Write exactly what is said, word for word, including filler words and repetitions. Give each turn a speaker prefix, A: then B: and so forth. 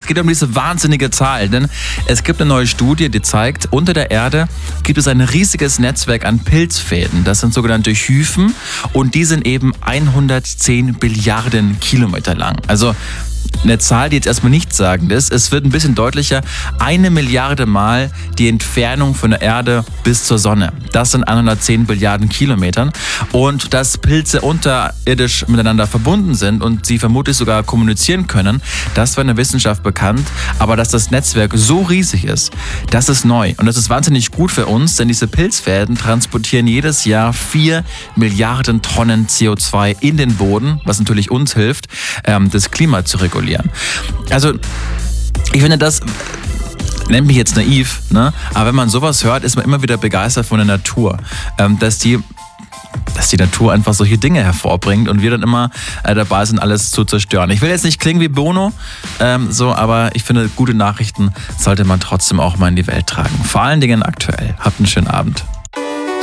A: geht um diese wahnsinnige Zahl, denn es gibt eine neue Studie, die zeigt, unter der Erde gibt es ein riesiges Netzwerk an Pilzfäden. Das sind sogenannte Hyphen und die sind eben hundertzehn Billiarden Kilometer lang. Also eine Zahl, die jetzt erstmal nichtssagend ist. Es wird ein bisschen deutlicher. Eine Milliarde Mal die Entfernung von der Erde bis zur Sonne. Das sind hundertzehn Billiarden Kilometern. Und dass Pilze unterirdisch miteinander verbunden sind und sie vermutlich sogar kommunizieren können, das war in der Wissenschaft bekannt. Aber dass das Netzwerk so riesig ist, das ist neu. Und das ist wahnsinnig gut für uns, denn diese Pilzfäden transportieren jedes Jahr vier Milliarden Tonnen C O zwei in den Boden, was natürlich uns hilft, das Klima zu regulieren. Also, ich finde, das nennt mich jetzt naiv, ne? Aber wenn man sowas hört, ist man immer wieder begeistert von der Natur, ähm, dass die dass die Natur einfach solche Dinge hervorbringt und wir dann immer äh, dabei sind, alles zu zerstören. Ich will jetzt nicht klingen wie Bono, ähm, so, aber ich finde, gute Nachrichten sollte man trotzdem auch mal in die Welt tragen. Vor allen Dingen aktuell. Habt einen schönen Abend.